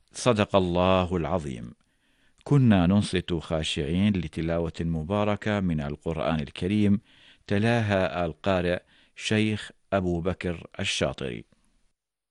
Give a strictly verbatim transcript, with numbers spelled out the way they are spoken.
صدق الله العظيم. كنا ننصت خاشعين لتلاوة مباركة من القرآن الكريم، تلاها القارئ شيخ أبو بكر الشاطري.